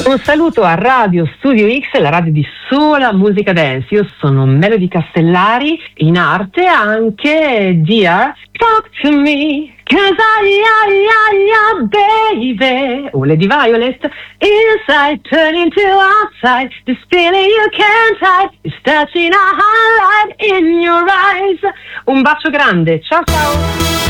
Un saluto a Radio Studio X, la radio di sola musica dance. Io sono Melody Castellari, in arte anche Dear Talk to Me, cause baby. O Lady Violet, inside turning to outside, this feeling you can't hide, is touching a highlight in your eyes. Un bacio grande, ciao ciao.